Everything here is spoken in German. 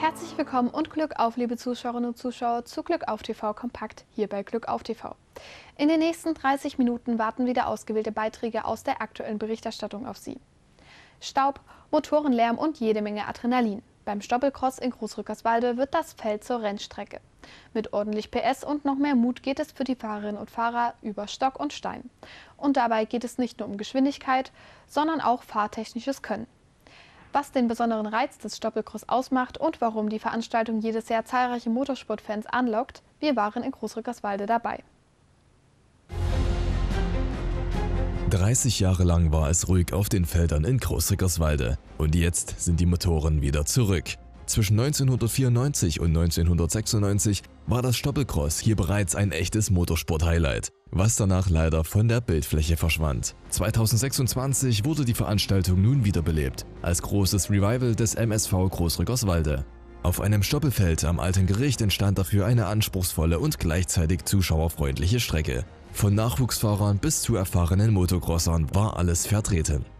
Herzlich willkommen und Glück auf, liebe Zuschauerinnen und Zuschauer, zu Glück auf TV Kompakt hier bei Glück auf TV. In den nächsten 30 Minuten warten wieder ausgewählte Beiträge aus der aktuellen Berichterstattung auf Sie. Staub, Motorenlärm und jede Menge Adrenalin. Beim Stoppelcross in Großrückerswalde wird das Feld zur Rennstrecke. Mit ordentlich PS und noch mehr Mut geht es für die Fahrerinnen und Fahrer über Stock und Stein. Und dabei geht es nicht nur um Geschwindigkeit, sondern auch fahrtechnisches Können. Was den besonderen Reiz des Stoppelcross ausmacht und warum die Veranstaltung jedes Jahr zahlreiche Motorsportfans anlockt, wir waren in Großrückerswalde dabei. 30 Jahre lang war es ruhig auf den Feldern in Großrückerswalde und jetzt sind die Motoren wieder zurück. Zwischen 1994 und 1996 war das Stoppelcross hier bereits ein echtes Motorsport-Highlight, was danach leider von der Bildfläche verschwand. 2026 wurde die Veranstaltung nun wiederbelebt, als großes Revival des MSV Großrückerswalde. Auf einem Stoppelfeld am Alten Gericht entstand dafür eine anspruchsvolle und gleichzeitig zuschauerfreundliche Strecke. Von Nachwuchsfahrern bis zu erfahrenen Motocrossern war alles vertreten.